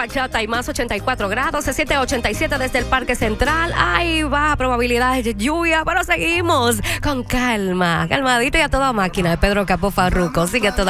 bachata y más 84 grados. Se siente 87 desde el Parque Central. Ahí va, probabilidades de lluvia, pero seguimos con calma. Calmadito y a toda máquina. Pedro Capó Farruko. Sigue toda